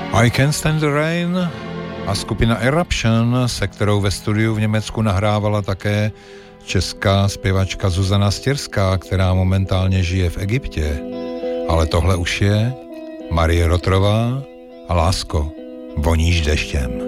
I Can't Stand the Rain a skupina Eruption, se kterou ve studiu v Německu nahrávala také česká zpěvačka Zuzana Stěrská, která momentálně žije v Egyptě. Ale tohle už je Marie Rotrová a Lásko, voníš deštěm.